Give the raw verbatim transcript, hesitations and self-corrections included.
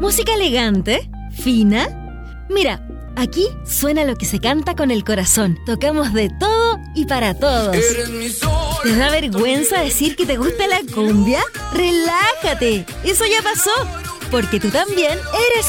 ¿Música elegante? ¿Fina? Mira, aquí suena lo que se canta con el corazón. Tocamos de todo y para todos. ¿Te da vergüenza decir que te gusta la cumbia? ¡Relájate! Eso ya pasó, porque tú también eres